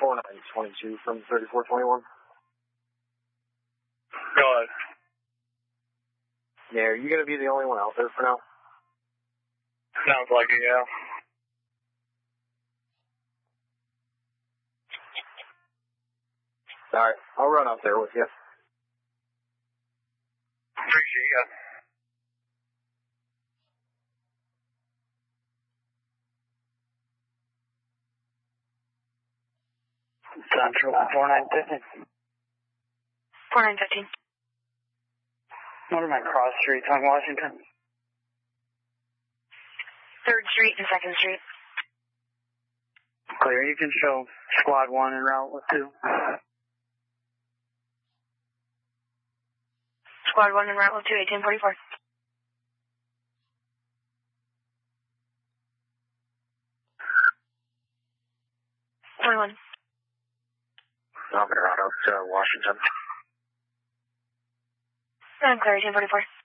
4922 from 3421. Go ahead. Yeah, are you going to be the only one out there for now? Sounds like it, yeah. Alright, I'll run out there with you. Appreciate it. Central 4915. 4915. What are my cross streets on Washington? 3rd Street and 2nd Street. Clear. You can show Squad 1 en route with 2. Squad 1 en route with 2, 1844. One. I'm going to run out to Washington. I'm clear, 1844.